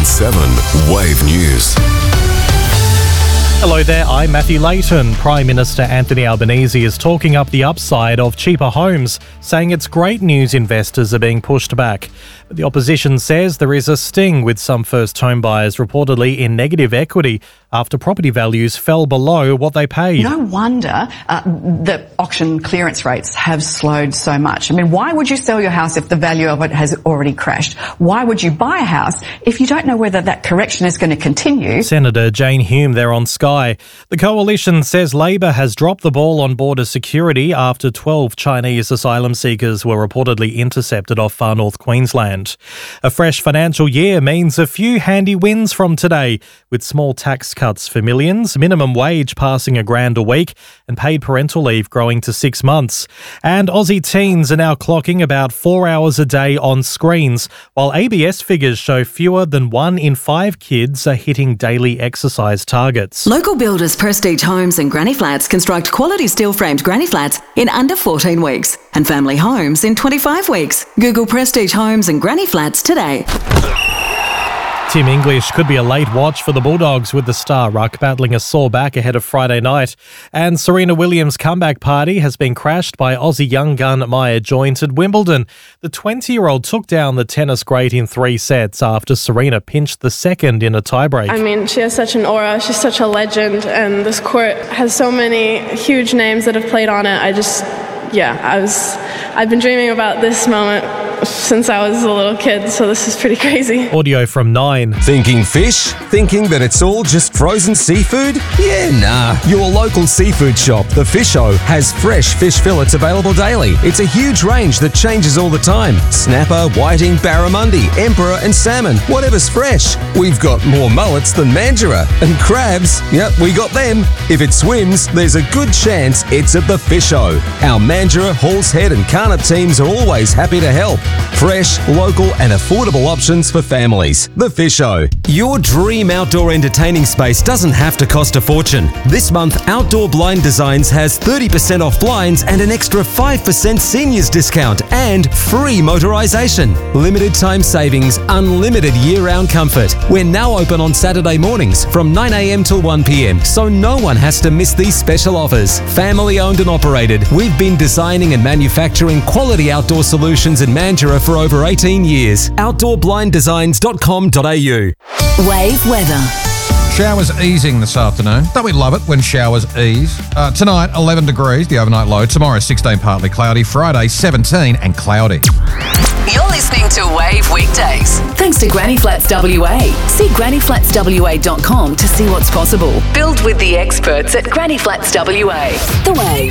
94.7 Wave News. Hello there, I'm Matthew Layton. Prime Minister Anthony Albanese is talking up the upside of cheaper homes, saying it's great news investors are being pushed back. But the opposition says there is a sting with some first home buyers reportedly in negative equity after property values fell below what they paid. No wonder the auction clearance rates have slowed so much. I mean, why would you sell your house if the value of it has already crashed? Why would you buy a house if you don't know whether that correction is going to continue? Senator Jane Hume there on Sky. The coalition says Labor has dropped the ball on border security after 12 Chinese asylum seekers were reportedly intercepted off far north Queensland. A fresh financial year means a few handy wins from today, with small tax cuts for millions, minimum wage passing $1,000 a week, and paid parental leave growing to 6 months. And Aussie teens are now clocking about 4 hours a day on screens, while ABS figures show fewer than 1 in 5 kids are hitting daily exercise targets. Local builders Prestige Homes and Granny Flats construct quality steel-framed granny flats in under 14 weeks and family homes in 25 weeks. Google Prestige Homes and Granny Flats today. Tim English could be a late watch for the Bulldogs, with the star ruck battling a sore back ahead of Friday night. And Serena Williams' comeback party has been crashed by Aussie young gun Maya Joint at Wimbledon. The 20-year-old took down the tennis great in 3 sets after Serena pinched the second in a tiebreak. I mean, she has such an aura. She's such a legend, and this court has so many huge names that have played on it. I've been dreaming about this moment since I was a little kid, so this is pretty crazy. Audio from 9. Thinking fish? Thinking that it's all just frozen seafood? Yeah, nah. Your local seafood shop, The Fish-O, has fresh fish fillets available daily. It's a huge range that changes all the time. Snapper, whiting, barramundi, emperor and salmon. Whatever's fresh. We've got more mullets than Mandurah. And crabs? Yep, we got them. If it swims, there's a good chance it's at The Fish-O. Our Mandurah, Halls Head and Carnup teams are always happy to help. Fresh, local and affordable options for families. The Fish-O. Your dream outdoor entertaining space doesn't have to cost a fortune. This month, Outdoor Blind Designs has 30% off blinds and an extra 5% seniors discount and free motorisation. Limited time savings, unlimited year-round comfort. We're now open on Saturday mornings from 9 a.m. till 1 p.m, so no one has to miss these special offers. Family owned and operated, we've been designing and manufacturing quality outdoor solutions in Mandurah for over 18 years. Outdoorblindesigns.com.au. Wave weather. Showers easing this afternoon. Don't we love it when showers ease? Tonight, 11 degrees, the overnight low. Tomorrow, 16, partly cloudy. Friday, 17 and cloudy. You're listening to Wave Weekdays. Thanks to Granny Flats WA. See grannyflatswa.com to see what's possible. Build with the experts at Granny Flats WA. The Wave.